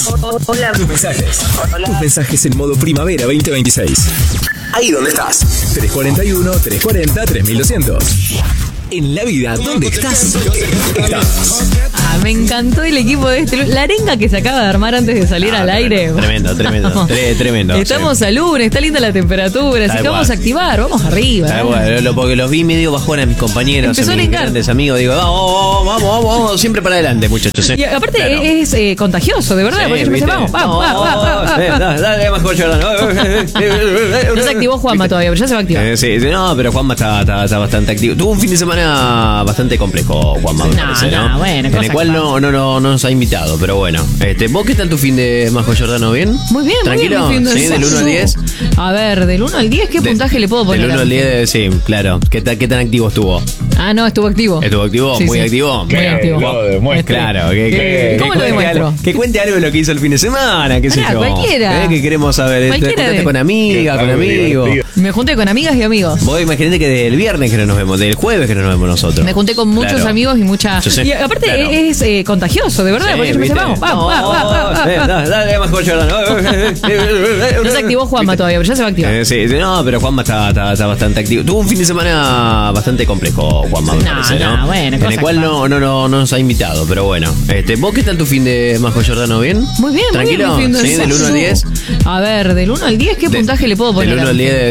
Hola. Tus mensajes en modo primavera 2026. Ahí donde estás. 341-340-3200. En la vida, ¿dónde estás? Estamos. Me encantó el equipo de este. La arenga que se acaba de armar antes de salir al aire. Tremendo. Estamos sí. al lunes, está linda la temperatura, así que vamos a activar, vamos arriba. Está bueno, porque los vi medio bajón a mis compañeros, Empezó a mis grandes amigos. Digo, vamos, siempre para adelante, muchachos. Y aparte es contagioso, de verdad, porque yo me dice, vamos. Dale, mejor No se activó Juanma todavía, pero ya se va a activar. Sí, no, pero Juanma está bastante activo. Tuvo un fin de semana bastante complejo, Juanma, me parece, ¿no? Bueno, en el cual no nos ha invitado, pero bueno. ¿Vos qué tal tu fin de Majo Giordano? ¿Bien? Muy bien, ¿Tranquilo? muy bien. ¿Sí? ¿Del 1 al 10? A ver, del 1 al 10, ¿qué puntaje le puedo poner? Del 1 al 10, sí, claro. ¿Qué tan activo estuvo? No, estuvo activo. ¿Estuvo activo? Sí, ¿Muy sí. activo? Muy activo. Claro. ¿Cómo lo demuestro? Que cuente algo de lo que hizo el fin de semana, qué sé yo. Cualquiera. Que queremos saber. Cualquiera con amigas, con amigos. Me junté con amigas y amigos. Vos imaginate que del viernes que no nos vemos, del jueves que no nos vemos nosotros. Me junté con muchos amigos y mucha. Y aparte es contagioso, de verdad, porque yo me dice, vamos. Dale, mejor Giordano. No se activó Juanma todavía, pero ya se va a activar. Sí, no, pero Juanma está bastante activo. Tuvo un fin de semana bastante complejo, Juanma, me parece, ¿no? Bueno, en el cual no nos ha invitado, pero bueno. ¿Vos qué tal tu fin de Majo Giordano? ¿Bien? Muy bien, ¿Tranquilo? Muy bien, ¿Sí? ¿Del 1 al 10? A ver, del 1 al 10, ¿qué puntaje le puedo poner? Del 1 al 10